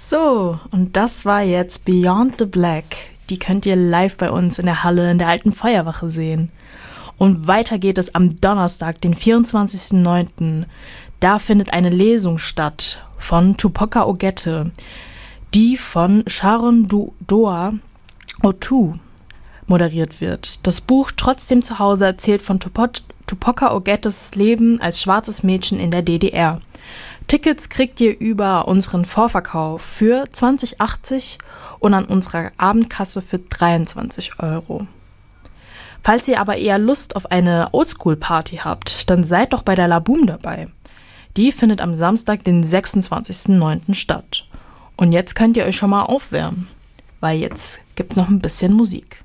So, und das war jetzt Beyond the Black. Die könnt ihr live bei uns in der Halle in der alten Feuerwache sehen. Und weiter geht es am Donnerstag, den 24.09. Da findet eine Lesung statt von Tupoka Ogette, die von Sharon Doa Otu moderiert wird. Das Buch Trotzdem zu Hause erzählt von Tupoka Ogettes Leben als schwarzes Mädchen in der DDR. Tickets kriegt ihr über unseren Vorverkauf für 20,80 und an unserer Abendkasse für 23 €. Falls ihr aber eher Lust auf eine Oldschool-Party habt, dann seid doch bei der Laboom dabei. Die findet am Samstag, den 26.09. statt. Und jetzt könnt ihr euch schon mal aufwärmen, weil jetzt gibt's noch ein bisschen Musik.